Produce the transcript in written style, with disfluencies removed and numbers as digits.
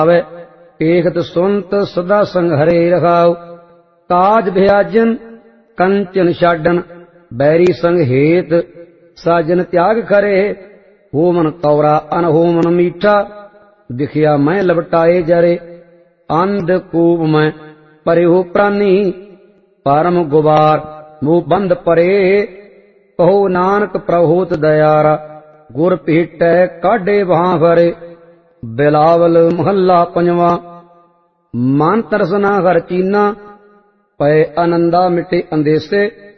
ਆਵੇ ਏਕਤ ਸੁਨਤ ਸਦਾ ਸੰਗ ਹਰੇ ਰਖਾਉ। ਕਾਜ ਭਿਆਜਨ ਕੰਚਨ ਛਾਡਨ ਬੈਰੀ ਸੰਗ ਹੇਤ ਸਾਜਨ ਤਿਆਗ ਕਰੇ। ਹੋਮਨ ਕੌਰਾ ਅਨਹੋਮਨ ਮੀਠਾ ਦਿਖਿਆ ਮੈਂ ਲਵਟਾਏ ਜਰੇ। ਅੰਧ ਕੂਪ ਮੈਂ ਪਰੇ ਹੋ ਪ੍ਰਾਨੀ ਪਰਮ ਗੁਬਾਰ ਮੂਹ ਬੰਦ ਪਰੇ। ਕਹੋ ਨਾਨਕ ਪ੍ਰਭੂਤ ਦਇਆਰਾ ਗੁਰ ਭੇਟੈ ਕਾਢੇ ਬਾਹ ਫਰੇ। ਬਿਲਾਵਲ ਮਹੱਲਾ ਪੰਜਵਾਂ। ਮਨ ਤਰਸਨਾ ਹਰ ਚੀਨਾ ਪਏ ਆਨੰਦਾ ਮਿਟੇ ਅੰਦੇਸੇ।